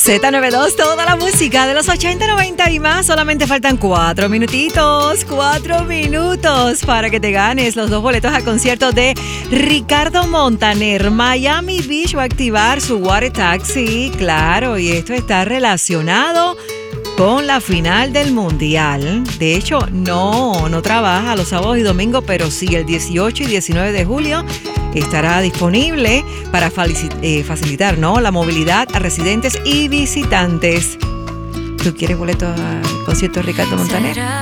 Z92, toda la música de los 80, 90 y más. Solamente faltan 4 minutitos para que te ganes los 2 boletos al concierto de Ricardo Montaner. Miami Beach va a activar su Water Taxi, claro, y esto está relacionado con la final del Mundial. De hecho, no trabaja los sábados y domingos, pero sí el 18 y 19 de julio estará disponible para facilitar, ¿no?, la movilidad a residentes y visitantes. ¿Tú quieres boletos al concierto de Ricardo Montaner?